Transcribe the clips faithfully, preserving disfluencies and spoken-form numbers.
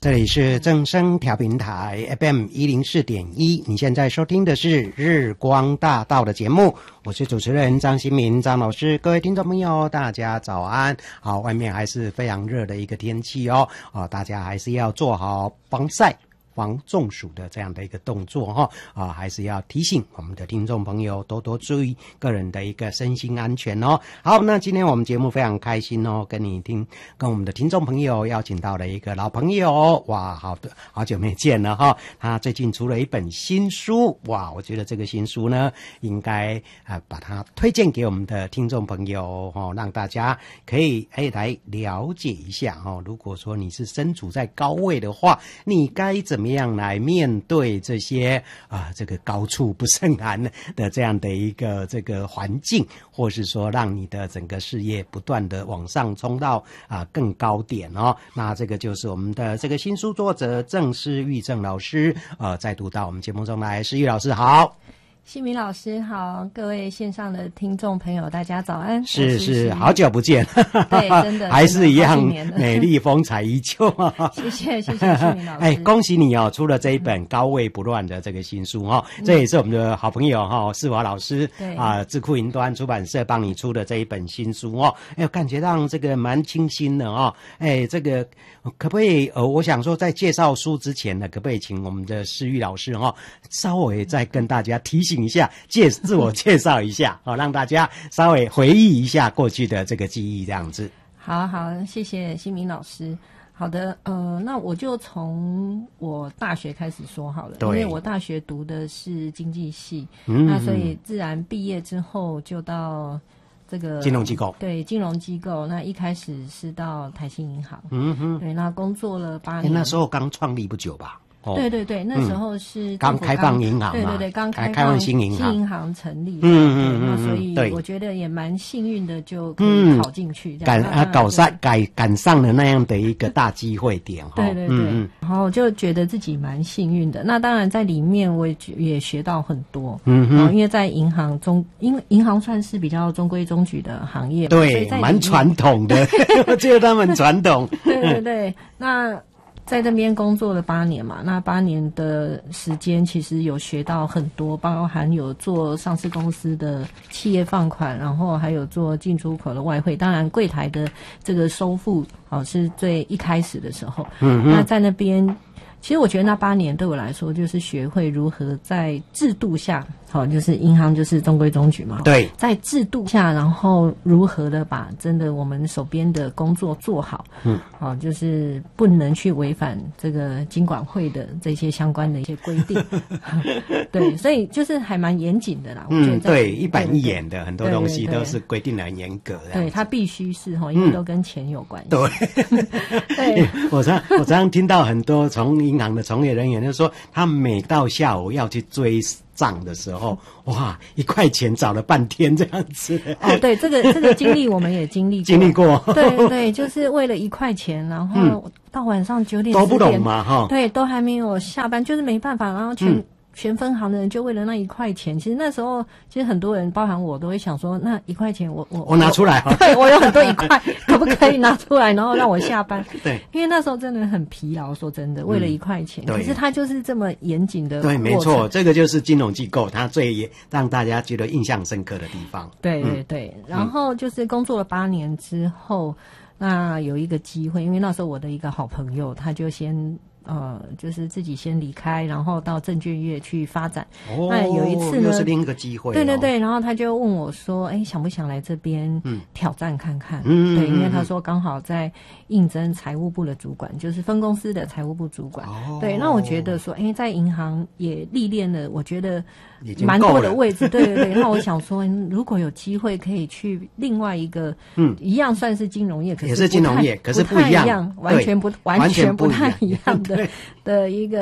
这里是正声调频台 F M 一零四点一，你现在收听的是日光大道的节目，我是主持人张新民张老师。各位听众朋友大家早安。好，外面还是非常热的一个天气哦，哦大家还是要做好防晒防中暑的这样的一个动作哈啊，还是要提醒我们的听众朋友多多注意个人的一个身心安全哦。好，那今天我们节目非常开心哦，跟你听跟我们的听众朋友邀请到了一个老朋友，哇，好的好久没见了哈。他最近出了一本新书，哇，我觉得这个新书呢，应该啊、呃、把它推荐给我们的听众朋友哦，让大家可以哎来了解一下哦。如果说你是身处在高位的话，你该怎么怎么样来面对这些啊、呃、这个高处不胜寒的这样的一个这个环境，或是说让你的整个事业不断的往上冲到啊、呃、更高点哦。那这个就是我们的这个新书作者郑诗玉郑老师呃再度到我们节目中来。诗玉老师好。 新民老师好，各位线上的听众朋友大家早安。 是是，好久不见。 对，真的还是一样美丽风采依旧。 谢谢谢谢新民老师。 哎，恭喜你哦，出了这一本高位不乱的这个新书哈、哦嗯，这也是我们的好朋友哈、哦、世华老师对啊智库云端出版社帮你出的这一本新书哦。哎，感觉让这个蛮清新的哦。哎，这个可不可以呃，我想说在介绍书之前呢，可不可以请我们的诗玉老师哈、哦、稍微再跟大家提醒一下，介自我介绍一下好、哦、让大家稍微回忆一下过去的这个记忆这样子。 好好，谢谢新民老师。好的，呃，那我就从我大学开始说好了，因为我大学读的是经济系，嗯、那所以自然毕业之后就到这个金融机构， 对金融机构。那一开始是到台新银行，嗯哼，对，那工作了八年。 那时候刚创立不久吧？ 哦、对对对，那时候是刚、嗯、开放银行嘛， 对对对，刚开放新银行， 新银行成立， 嗯嗯嗯， 那所以我觉得也蛮幸运的，就可以考进去， 赶啊搞上赶赶上了那样的一个大机会点哈， 对对对，嗯、然后就觉得自己蛮幸运的。那当然在里面我也也学到很多，嗯嗯，因为在银行中，因为银行算是比较中规中矩的行业， 对，蛮传统的，我觉得他们传统， 对对对，那。在这边工作了八年嘛，那八年的时间其实有学到很多，包含有做上市公司的企业放款，然后还有做进出口的外汇，当然柜台的这个收付哦是最一开始的时候，嗯，那在那边其实我觉得那八年对我来说就是学会如何在制度下，好，就是银行就是中规中矩嘛， 对， 在制度下，然后如何的把真的我们手边的工作做好，嗯，好，就是不能去违反这个金管会的这些相关的一些规定，对，所以就是还蛮严谨的啦，我觉得、 嗯、对，一板一眼的很多东西都是规定的很严格的， 对，它必须是哈，因为都跟钱有关系， 对，对，我常我常常听到很多从银行的从业人员就说，他每到下午要去追账的时候，哇，一块钱找了半天这样子。 哦，对，这个这个经历我们也经历过， 经历过。 对对，就是为了一块钱，然后到晚上九点都不懂嘛，哈。 对，都还没有下班，就是没办法，然后全。嗯全分行的人就为了那一块钱，其实那时候其实很多人包含我都会想说，那一块钱我我我拿出来哈， 对我有很多一块，可不可以拿出来，然后让我下班？ 对， 因为那时候真的很疲劳，说真的，为了一块钱， 嗯、 可是他就是这么严谨的， 对，没错，这个就是金融机构它最让大家觉得印象深刻的地方。 对对对，嗯、然后就是工作了八年之后，那有一个机会，因为那时候我的一个好朋友，他就先。呃，就是自己先离开，然后到证券业去发展。 哦， 那有一次呢， 又是另一个机会、哦。 对对对，然后他就问我说：“哎，想不想来这边挑战看看？” 嗯， 对，因为他说刚好在应征财务部的主管，就是分公司的财务部主管。哦，对，那我觉得说，哎，在银行也历练了，我觉得蛮多的位置。对对对，那我想说，如果有机会可以去另外一个，嗯，一样算是金融业，可是也是金融业，可是不一样， 完全不完全不太一样的。的一个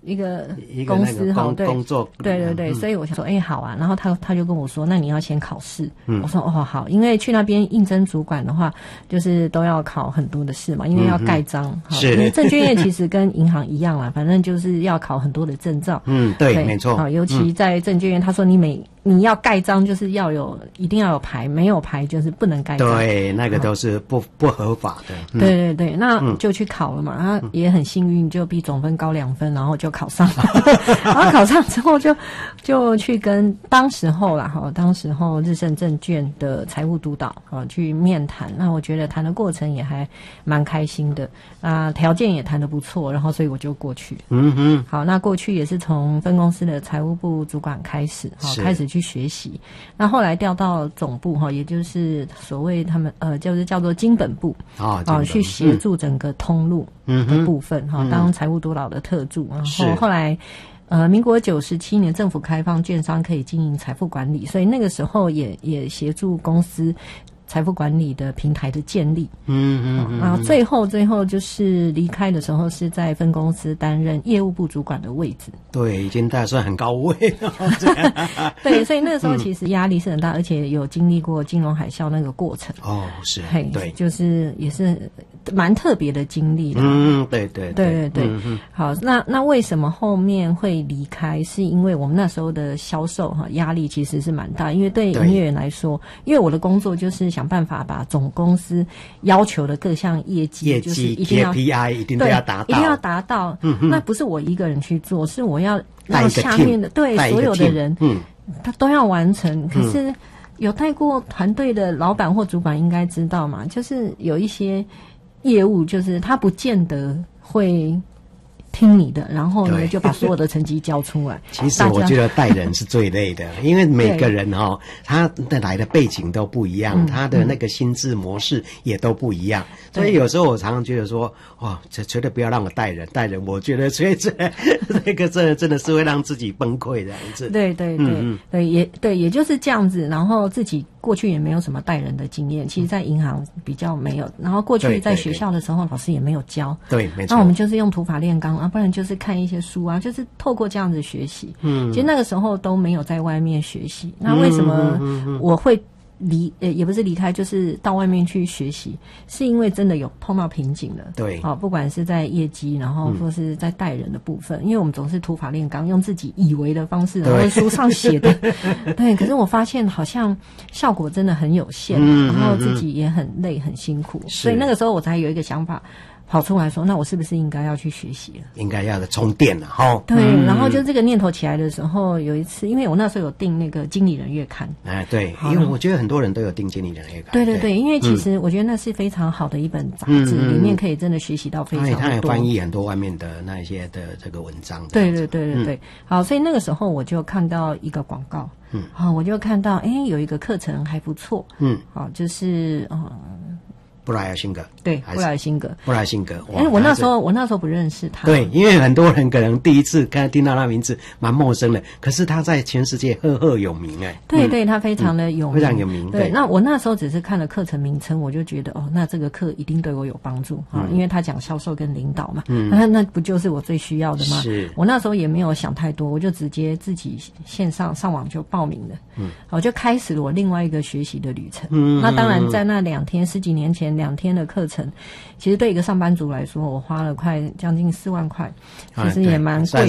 一个一个公司哈， 工对工作， 对对对，嗯、所以我想说，哎、欸，好啊。然后他他就跟我说，那你要先考试。嗯、我说哦好，因为去那边应征主管的话，就是都要考很多的试嘛，因为要盖章。嗯、 是， 因为证券业其实跟银行一样啦，反正就是要考很多的证照。 嗯，对，对没错。 好，尤其在证券业，他说你每你要盖章就是要有一定要有牌，没有牌就是不能盖章。 对，那个都是不不合法的。 嗯、对对对，那就去考了嘛，他也很幸运，就比总分高两分，然后就考上了。然后考上之后就就去跟当时候啦哈，当时候日盛证券的财务督导啊去面谈。那我觉得谈的过程也还蛮开心的啊，条件也谈得不错，然后所以我就过去。嗯哼，好，那过去也是从分公司的财务部主管开始，好开始去学习。那后来调到总部哈，也就是所谓他们呃就是叫做金本部啊、哦，去协助整个通路的部分哈、嗯，当财务督导的特助，然后后来。呃，民国九十七年政府开放券商可以经营财富管理，所以那个时候也也协助公司财富管理的平台的建立。嗯嗯嗯。然后最后最后就是离开的时候是在分公司担任业务部主管的位置。 对，已经大算很高位了。 对，所以那个时候其实压力是很大，而且有经历过金融海啸那个过程。 哦，是。 嘿，对，就是也是蛮特别的经历的。 嗯，对对对对对。嗯、好，那那为什么后面会离开？是因为我们那时候的销售哈压力其实是蛮大，因为对营业员来说，因为我的工作就是想办法把总公司要求的各项业绩， 业绩就是一定要 K P I 一定都要达到， 一定要达到。嗯那不是我一个人去做，是我要让下面的对所有的人，嗯，他都要完成。可是。嗯有带过团队的老板或主管应该知道嘛，就是有一些业务就是他不见得会听你的，然后呢就把所有的成绩交出来。 其实我觉得带人是最累的，因为每个人哦，他的来的背景都不一样，嗯、他的那个心智模式也都不一样，嗯、所以有时候我常常觉得说，哇，这绝对不要让我带人，带人，我觉得所以这那个真的真的是会让自己崩溃这样子。 对对对、嗯、对，也对，也就是这样子，然后自己。过去也没有什么带人的经验，其实在银行比较没有，然后过去在学校的时候老师也没有教， 对，没错。 那我们就是用土法炼钢啊，不然就是看一些书啊，就是透过这样子学习。嗯，其实那个时候都没有在外面学习，那为什么我会离呃也不是离开，就是到外面去学习，是因为真的有碰到瓶颈了。 对， 好、哦，不管是在业绩，然后或是在带人的部分，嗯、因为我们总是土法炼钢，用自己以为的方式，然后书上写的，对。可是我发现好像效果真的很有限，嗯、然后自己也很累很辛苦，所以那个时候我才有一个想法。跑出来说，那我是不是应该要去学习了？ 应该要的充电了哈。 对、嗯，然后就这个念头起来的时候，有一次，因为我那时候有订那个经理人月刊， 哎，对，因为我觉得很多人都有订经理人月刊。 对对 对, 对，因为其实我觉得那是非常好的一本杂志，嗯、里面可以真的学习到非常多。 他也翻译很多外面的那一些的这个文章。 对对对对对，嗯、好，所以那个时候我就看到一个广告，嗯，好，我就看到，哎，有一个课程还不错，嗯，好，就是嗯。 布莱尔辛格， 对，布莱尔辛格， 布莱尔辛格。 哎，我那时候我那时候不认识他。 对，因为很多人可能第一次刚听到他名字蛮陌生的，可是他在全世界赫赫有名哎。 对对，他非常的有名， 非常有名。 对，那我那时候只是看了课程名称，我就觉得哦，那这个课一定对我有帮助啊，因为他讲销售跟领导嘛，嗯，那那不就是我最需要的吗？是。我那时候也没有想太多，我就直接自己线上上网就报名了，嗯，我就开始了我另外一个学习的旅程。嗯，那当然在那两天十几年前两天的课程。其实对一个上班族来说，我花了快将近四万块，其实也蛮贵